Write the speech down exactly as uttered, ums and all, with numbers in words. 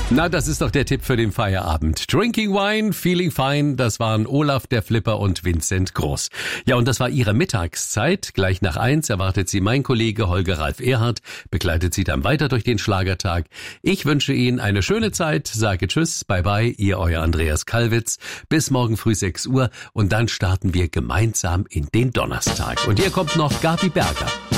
Na, das ist doch der Tipp für den Feierabend. Drinking Wine, Feeling Fine, das waren Olaf der Flipper und Vincent Groß. Ja, und das war ihre Mittagszeit. Gleich nach eins erwartet sie mein Kollege Holger Ralf Erhardt, begleitet sie dann weiter durch den Schlagertag. Ich wünsche Ihnen eine schöne Zeit, sage Tschüss, bye bye, ihr euer Andreas Kallwitz. Bis morgen früh sechs Uhr und dann starten wir gemeinsam in den Donnerstag. Und hier kommt noch Gabi Berger.